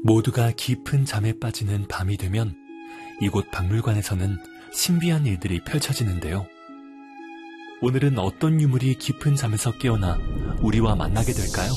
모두가 깊은 잠에 빠지는 밤이 되면 이곳 박물관에서는 신비한 일들이 펼쳐지는데요. 오늘은 어떤 유물이 깊은 잠에서 깨어나 우리와 만나게 될까요?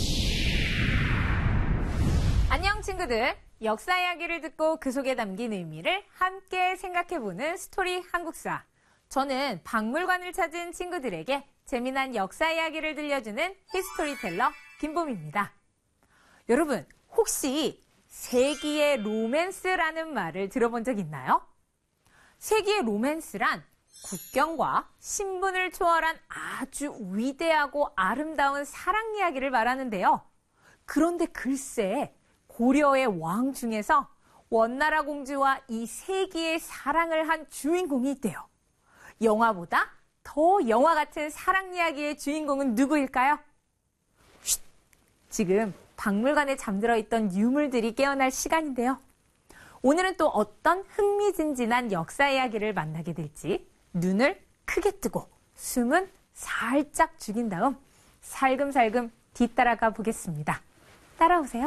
안녕 친구들! 역사 이야기를 듣고 그 속에 담긴 의미를 함께 생각해보는 스토리 한국사. 저는 박물관을 찾은 친구들에게 재미난 역사 이야기를 들려주는 히스토리텔러 김봄입니다. 여러분, 혹시 세기의 로맨스라는 말을 들어본 적 있나요? 세기의 로맨스란 국경과 신분을 초월한 아주 위대하고 아름다운 사랑 이야기를 말하는데요. 그런데 글쎄, 고려의 왕 중에서 원나라 공주와 이 세기의 사랑을 한 주인공이 있대요. 영화보다 더 영화 같은 사랑 이야기의 주인공은 누구일까요? 쉿! 지금 박물관에 잠들어 있던 유물들이 깨어날 시간인데요. 오늘은 또 어떤 흥미진진한 역사 이야기를 만나게 될지 눈을 크게 뜨고 숨은 살짝 죽인 다음 살금살금 뒤따라가 보겠습니다. 따라오세요.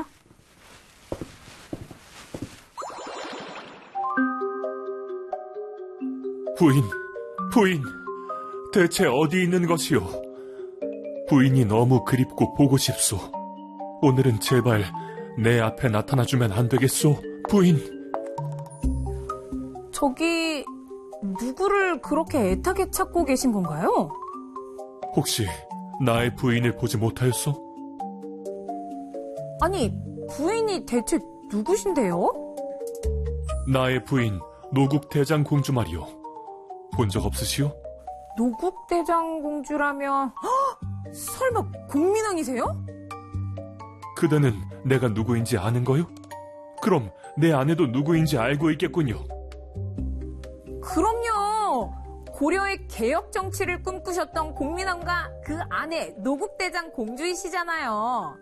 부인, 대체 어디 있는 것이오? 부인이 너무 그립고 보고 싶소. 오늘은 제발 내 앞에 나타나주면 안 되겠소, 부인? 저기 누구를 그렇게 애타게 찾고 계신 건가요? 혹시 나의 부인을 보지 못하였소? 아니, 부인이 대체 누구신데요? 나의 부인 노국대장 공주 말이오. 본 적 없으시오? 노국대장 공주라면 설마 공민왕이세요? 그대는 내가 누구인지 아는 거요? 그럼 내 아내도 누구인지 알고 있겠군요. 그럼요. 고려의 개혁 정치를 꿈꾸셨던 공민왕과 그 아내 노국대장 공주이시잖아요.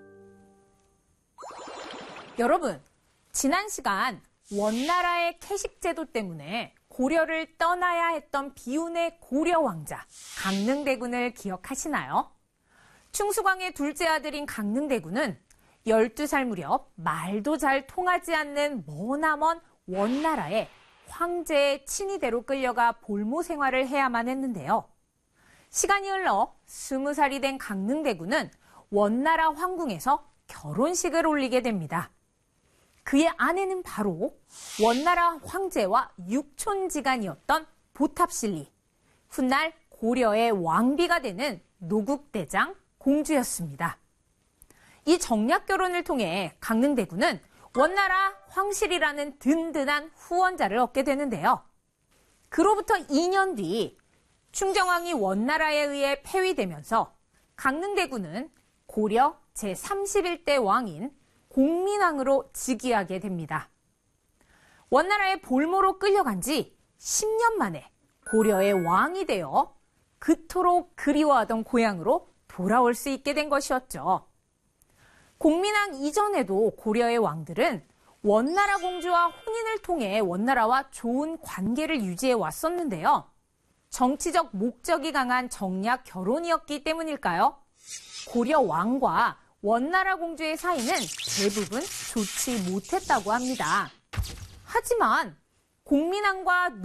여러분, 지난 시간 원나라의 캐식제도 때문에 고려를 떠나야 했던 비운의 고려 왕자 강릉대군을 기억하시나요? 충수광의 둘째 아들인 강릉대군은 12살 무렵 말도 잘 통하지 않는 머나먼 원나라의 황제의 친위대로 끌려가 볼모 생활을 해야만 했는데요. 시간이 흘러 20살이 된 강릉대군은 원나라 황궁에서 결혼식을 올리게 됩니다. 그의 아내는 바로 원나라 황제와 육촌지간이었던 보탑실리, 훗날 고려의 왕비가 되는 노국대장 공주였습니다. 이 정략 결혼을 통해 강릉대군은 원나라 황실이라는 든든한 후원자를 얻게 되는데요. 그로부터 2년 뒤 충정왕이 원나라에 의해 폐위되면서 강릉대군은 고려 제31대 왕인 공민왕으로 즉위하게 됩니다. 원나라의 볼모로 끌려간 지 10년 만에 고려의 왕이 되어 그토록 그리워하던 고향으로 돌아올 수 있게 된 것이었죠. 공민왕 이전에도 고려의 왕들은 원나라 공주와 혼인을 통해 원나라와 좋은 관계를 유지해 왔었는데요. 정치적 목적이 강한 정략 결혼이었기 때문일까요? 고려 왕과 원나라 공주의 사이는 대부분 좋지 못했다고 합니다. 하지만 공민왕과